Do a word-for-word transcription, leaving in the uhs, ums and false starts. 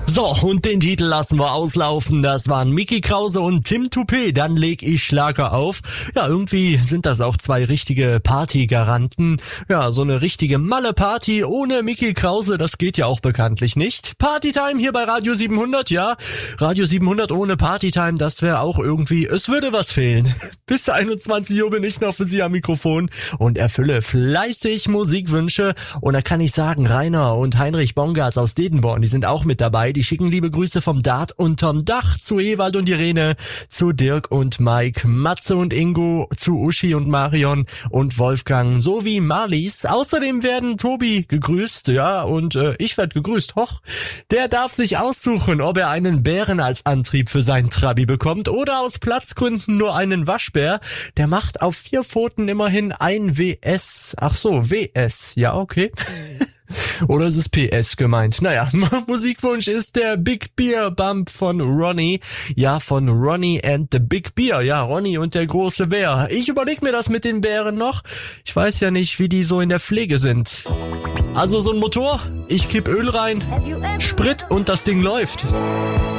So, und den Titel lassen wir auslaufen. Das waren Mickey Krause und Tim Toupé. Dann leg ich Schlager auf. Ja, irgendwie sind das auch zwei richtige Partygaranten. Ja, so eine richtige Malle-Party ohne Mickey Krause, das geht ja auch bekanntlich nicht. Partytime hier bei Radio siebenhundert, ja. Radio siebenhundert ohne Partytime, das wäre auch irgendwie, es würde was fehlen. Bis einundzwanzig Uhr bin ich noch für Sie am Mikrofon und erfülle fleißig Musikwünsche. Und da kann ich sagen, Rainer und Heinrich Bongartz aus Dedenborn, die sind auch mit dabei. Die schicken liebe Grüße vom Dart unterm Dach zu Ewald und Irene, zu Dirk und Mike, Matze und Ingo, zu Uschi und Marion und Wolfgang sowie Marlies. Außerdem werden Tobi gegrüßt, ja, und äh, ich werde gegrüßt. Hoch, der darf sich aussuchen, ob er einen Bären als Antrieb für seinen Trabi bekommt oder aus Platzgründen nur einen Waschbär. Der macht auf vier Pfoten immerhin ein W S. Ach so, W S, ja, okay. Oder ist es P S gemeint? Naja, Musikwunsch ist der Big Beer Bump von Ronny. Ja, von Ronny and the Big Beer. Ja, Ronny und der große Bär. Ich überleg mir das mit den Bären noch. Ich weiß ja nicht, wie die so in der Pflege sind. Also so ein Motor, ich kipp Öl rein, Sprit und das Ding läuft.